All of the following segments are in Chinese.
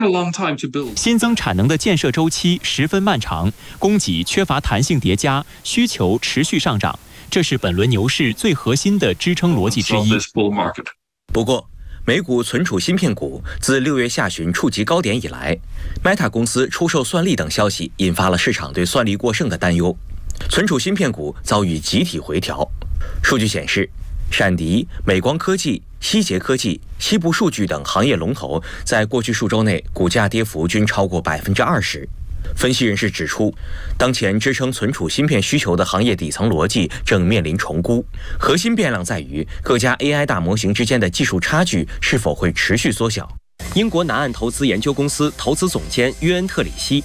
新增产能的建设周期十分漫长，供给缺乏弹性叠加，需求持续上涨，这是本轮牛市最核心的支撑逻辑之一。 不过，美股存储芯片股自6月下旬触及高点以来 ，Meta 公司出售算力等消息引发了市场对算力过剩的担忧，存储芯片股遭遇集体回调。数据显示，闪迪、美光科技、希捷科技、西部数据等行业龙头在过去数周内股价跌幅均超过20%。分析人士指出，当前支撑存储芯片需求的行业底层逻辑正面临重估，核心变量在于各家 AI 大模型之间的技术差距是否会持续缩小。英国南岸投资研究公司投资总监约恩特里希：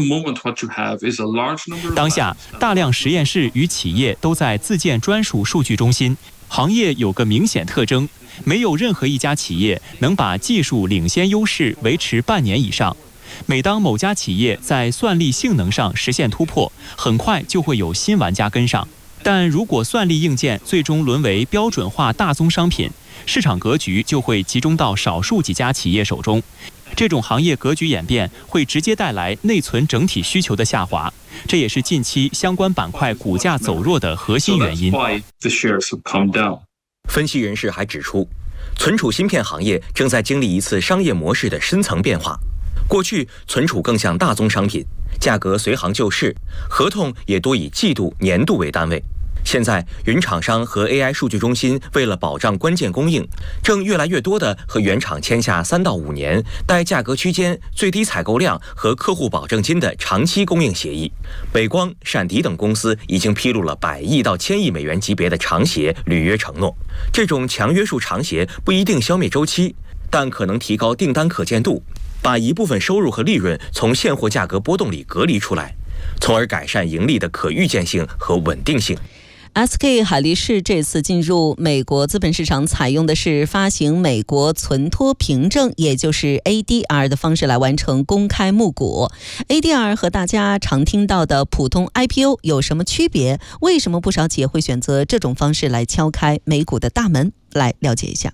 当下，大量实验室与企业都在自建专属数据中心，行业有个明显特征，没有任何一家企业能把技术领先优势维持半年以上。每当某家企业在算力性能上实现突破，很快就会有新玩家跟上。但如果算力硬件最终沦为标准化大宗商品，市场格局就会集中到少数几家企业手中。这种行业格局演变会直接带来内存整体需求的下滑，这也是近期相关板块股价走弱的核心原因。 分析人士还指出，存储芯片行业正在经历一次商业模式的深层变化。过去，存储更像大宗商品，价格随行就市，合同也多以季度、年度为单位。现在，云厂商和 AI 数据中心为了保障关键供应，正越来越多地和原厂签下3到5年、带价格区间、最低采购量和客户保证金的长期供应协议。美光、闪迪等公司已经披露了100亿到1000亿美元级别的长协履约承诺。这种强约束长协不一定消灭周期，但可能提高订单可见度，把一部分收入和利润从现货价格波动里隔离出来，从而改善盈利的可预见性和稳定性。 SK 海力士这次进入美国资本市场，采用的是发行美国存托凭证，也就是 ADR 的方式来完成公开募股。ADR 和大家常听到的普通 IPO 有什么区别？为什么不少企业会选择这种方式来敲开美股的大门？来了解一下。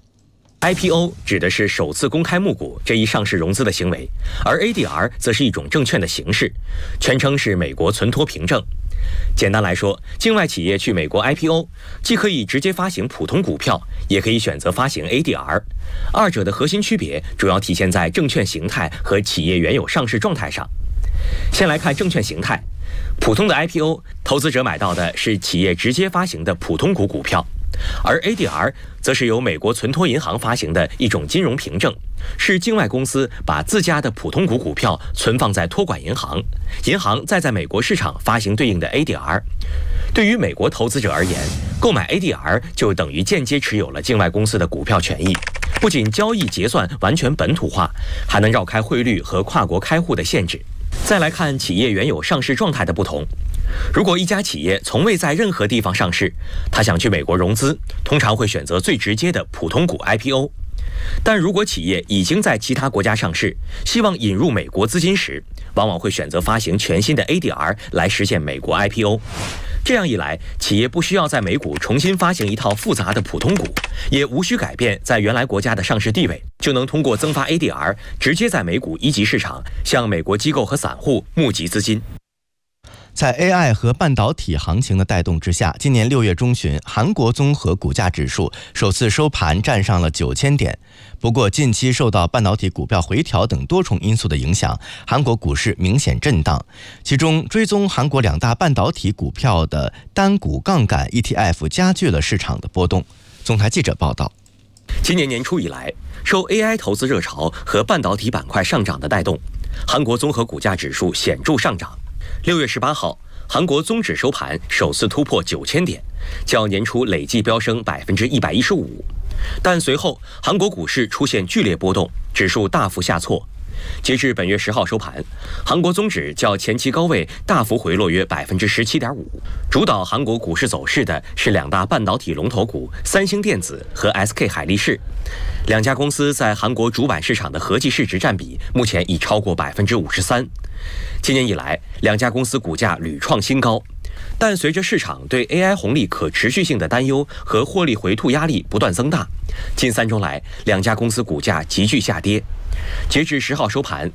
IPO 指的是首次公开募股这一上市融资的行为，而 ADR 则是一种证券的形式，全称是美国存托凭证。简单来说，境外企业去美国 IPO， 既可以直接发行普通股票，也可以选择发行 ADR。二者的核心区别主要体现在证券形态和企业原有上市状态上。先来看证券形态，普通的 IPO， 投资者买到的是企业直接发行的普通股股票。而 ADR 则是由美国存托银行发行的一种金融凭证，是境外公司把自家的普通股股票存放在托管银行，银行再在美国市场发行对应的 ADR。对于美国投资者而言，购买 ADR 就等于间接持有了境外公司的股票权益，不仅交易结算完全本土化，还能绕开汇率和跨国开户的限制。再来看企业原有上市状态的不同。如果一家企业从未在任何地方上市，他想去美国融资，通常会选择最直接的普通股 IPO。但如果企业已经在其他国家上市，希望引入美国资金时，往往会选择发行全新的 ADR 来实现美国 IPO。这样一来，企业不需要在美股重新发行一套复杂的普通股，也无需改变在原来国家的上市地位，就能通过增发 ADR 直接在美股一级市场向美国机构和散户募集资金。 在 AI 和半导体行情的带动之下，今年6月中旬，韩国综合股价指数首次收盘站上了9000点。不过，近期受到半导体股票回调等多重因素的影响，韩国股市明显震荡。其中，追踪韩国2大半导体股票的单股杠杆 ETF 加剧了市场的波动。总台记者报道。 今年年初以来，受 AI 投资热潮和半导体板块上涨的带动，韩国综合股价指数显著上涨。6月18号，韩国综指收盘首次突破9000点，较年初累计飙升115%。但随后，韩国股市出现剧烈波动，指数大幅下挫。截至本月10号收盘，韩国综指较前期高位大幅回落约17.5%。主导韩国股市走势的是2大半导体龙头股三星电子和 SK 海力士。2家公司在韩国主板市场的合计市值占比目前已超过53%。今年以来，2家公司股价屡创新高，但随着市场对 AI 红利可持续性的担忧和获利回吐压力不断增大，近3周来2家公司股价急剧下跌。截至10号收盘